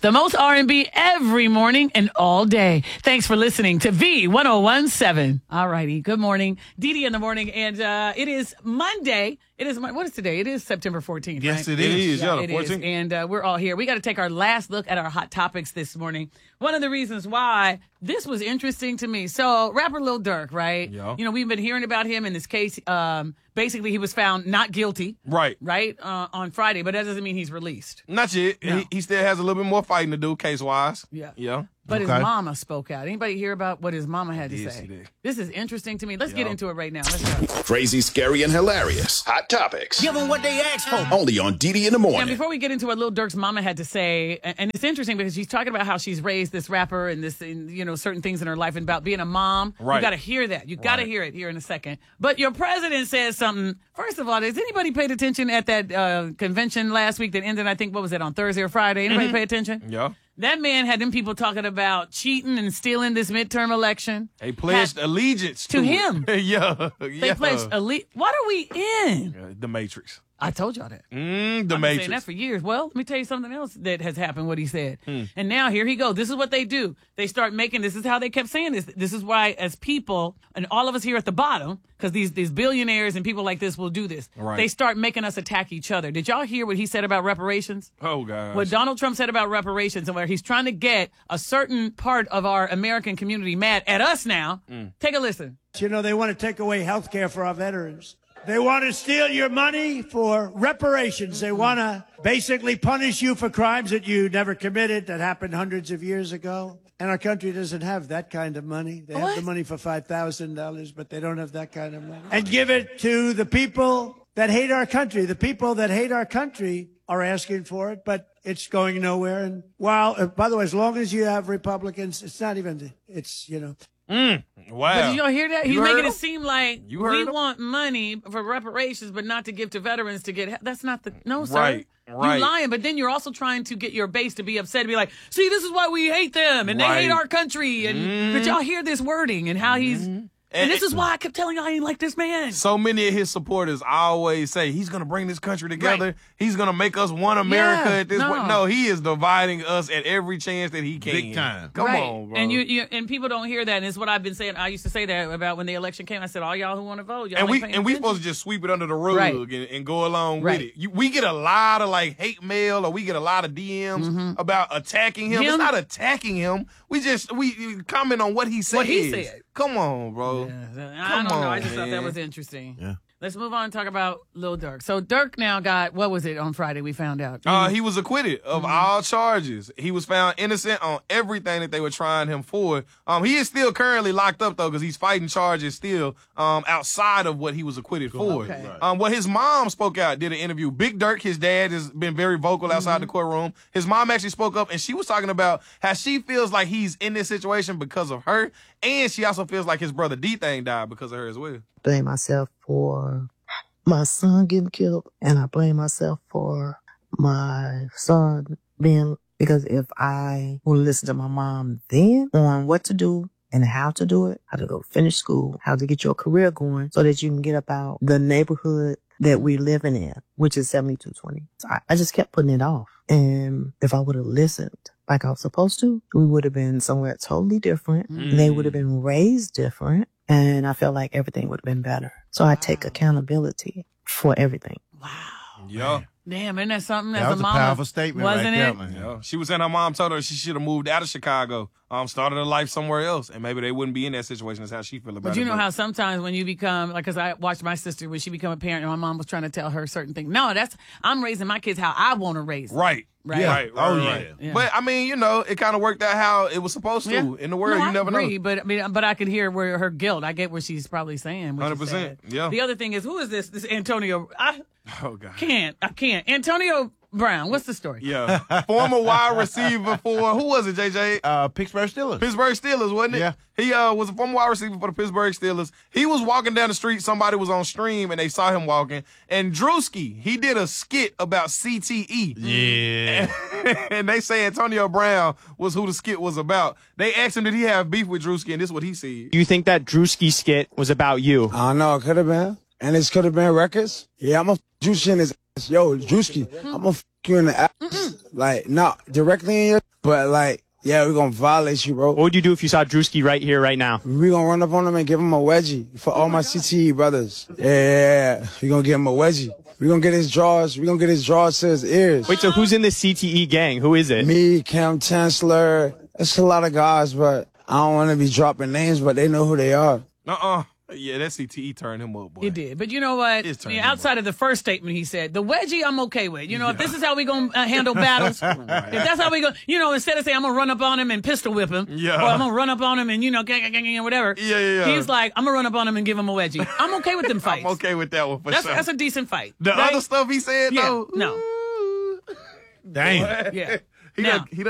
The most R&B every morning and all day. Thanks for listening to V1017. All righty. Good morning. Didi in the morning. And it is Monday. What is today? It is September 14th, Yes, right? it is. Yeah, the it 14th. is. And we're all here. We got to take our last look at our hot topics this morning. One of the reasons why this was interesting to me. So, rapper Lil Durk, right? Yeah. You know, we've been hearing about him in this case. Basically, he was found not guilty. Right. On Friday, but that doesn't mean he's released. Not yet. No. He still has a little bit more fighting to do case-wise. Yeah. Yeah. But his Okay. mama spoke out. Anybody hear about what his mama had to Yes, say? he did. This is interesting to me. Let's get into it right now. Let's go. Crazy, scary, and hilarious. Hot topics. Give them what they asked for. Only on Didi in the Now, morning. before we get into what Lil Durk's mama had to say, and it's interesting because she's talking about how she's raised this rapper and this, certain things in her life and about being a mom. Right. You got to hear that. You got to hear it here in a second. But your president says something. First of all, has anybody paid attention at that convention last week that ended, I think, what was it, on Thursday or Friday? Anybody pay attention? Yeah. That man had them people talking about cheating and stealing this midterm election. They pledged allegiance to it. him. yeah. They pledged elite. What are we in? The Matrix. I told y'all that. The I've been Matrix. saying that for years. Well, let me tell you something else that has happened, what he said. And now here he goes. This is what they do. They start making, this is how they kept saying this. This is why as people, and all of us here at the bottom, because these billionaires and people like this will do this. Right. They start making us attack each other. Did y'all hear what he said about reparations? Oh, gosh. What Donald Trump said about reparations and where he's trying to get a certain part of our American community mad at us now. Take a listen. You know, they want to take away health care for our veterans. They want to steal your money for reparations. They want to basically punish you for crimes that you never committed that happened hundreds of years ago. And our country doesn't have that kind of money. They have the money for $5,000, but they don't have that kind of money. And give it to the people that hate our country. The people that hate our country are asking for it, but it's going nowhere. And while, by the way, as long as you have Republicans, it's not even, it's, you know. Wow. But did y'all hear that? He's You making heard it him? seem like You heard we him? want money for reparations, but not to give to veterans to get. That's not the no, sir. Right, right. You lying, but then you're also trying to get your base to be upset, to be like, see, this is why we hate them and they hate Right. our country. And but y'all hear this wording and how he's. And this is why I kept telling y'all I ain't like this man. So many of his supporters always say he's going to bring this country together. Right. He's going to make us one America Yeah, at this point. No, he is dividing us at every chance that he can. Big time. Come Right. on, bro. And you and people don't hear that. And it's what I've been saying. I used to say that about when the election came. I said, all y'all who want to vote, y'all and ain't paying we attention. supposed to just sweep it under the rug Right. and go along Right. with it. We get a lot of like hate mail or we get a lot of DMs about attacking him. It's not attacking him. We comment on what he said. What he said. Come on, bro. I don't know. I just thought that man. was interesting. Yeah. Let's move on and talk about Lil Durk. So Durk now got, what was it on Friday we found out? He was acquitted of all charges. He was found innocent on everything that they were trying him for. He is still currently locked up though because he's fighting charges still outside of what he was acquitted for. Okay. Well, his mom spoke out, did an interview. Big Durk, his dad, has been very vocal outside the courtroom. His mom actually spoke up and she was talking about how she feels like he's in this situation because of her, and she also feels like his brother D-Thing died because of her as well. Blame myself for my son getting killed, and I blame myself for my son being, because if I would listen to my mom then on what to do and how to do it, how to go finish school, how to get your career going so that you can get up out the neighborhood that we're living in, which is 7220. So I just kept putting it off. And if I would have listened like I was supposed to, we would have been somewhere totally different. They would have been raised different. And I felt like everything would have been better. So I take accountability for everything. Wow. Yeah. Damn, isn't that something That as was a a mama? powerful statement wasn't right it? there, man. Yeah. She was saying her mom told her she should have moved out of Chicago, started a life somewhere else, and maybe they wouldn't be in that situation. That's how she feel about But it. you know how sometimes when you become, like, because I watched my sister when she became a parent and my mom was trying to tell her certain things. No, I'm raising my kids how I want to raise them. Right. Right. Yeah. Right. Oh, right. yeah. But I mean, it kind of worked out how it was supposed to. Yeah. In the world, No, you never I agree, know. But I could hear where her guilt. I get what she's probably saying. what she 100%, said. yeah. The other thing is, who is this? This Antonio. I Oh God. can't. Antonio Brown. What's the story? Yeah. Former wide receiver for who was it, JJ? Pittsburgh Steelers. Pittsburgh Steelers, wasn't it? Yeah. He was a former wide receiver for the Pittsburgh Steelers. He was walking down the street. Somebody was on stream and they saw him walking. And Drewski, he did a skit about CTE. Yeah. And they say Antonio Brown was who the skit was about. They asked him, did he have beef with Drewski? And this is what he said. Do you think that Drewski skit was about you? I don't know. It could have been. And this could have been records. Yeah, I'm a Juice in his Yo, Drewski, I'm gonna f you in the ass. Like, not directly in your, but like, yeah, we're gonna violate you, bro. What would you do if you saw Drewski right here, right now? We gonna run up on him and give him a wedgie for all my CTE brothers. Yeah. We gonna give him a wedgie. We gonna get his jaws. We gonna get his jaws to his ears. Wait, so who's in the CTE gang? Who is it? Me, Cam Chancellor. It's a lot of guys, but I don't want to be dropping names, but they know who they are. Yeah, that CTE turned him up, boy. It did. But you know what? Outside of the first statement he said, the wedgie I'm okay with. You know, if this is how we going to handle battles, if that's how we go, you know, instead of saying I'm going to run up on him and pistol whip him, or I'm going to run up on him and, you know, gang, whatever. He's like, I'm going to run up on him and give him a wedgie. I'm okay with them fights. I'm okay with that one for sure. That's a decent fight. The other stuff he said, though. No. Damn. Yeah. He